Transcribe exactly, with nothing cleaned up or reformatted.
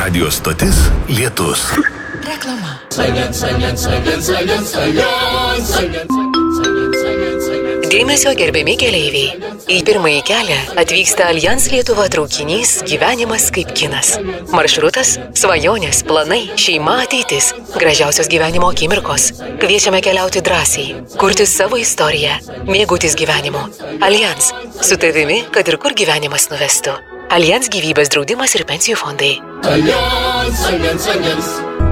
Radio stotis Lietus. Reklama. Dėmesio gerbiami keleiviai. Į pirmąjį kelią atvyksta Allianz Lietuva traukinys Gyvenimas kaip kinas. Maršrutas – svajonės, planai, šeima, ateitis, gražiausios gyvenimo akimirkos. Kviečiame keliauti drąsiai, kurti savo istoriją, mėgautis gyvenimu. Allianz – su tavimi, kad ir kur gyvenimas nuvestų. Allianz gyvybės draudimas ir pensijų fondai. Allianz, Allianz, Allianz.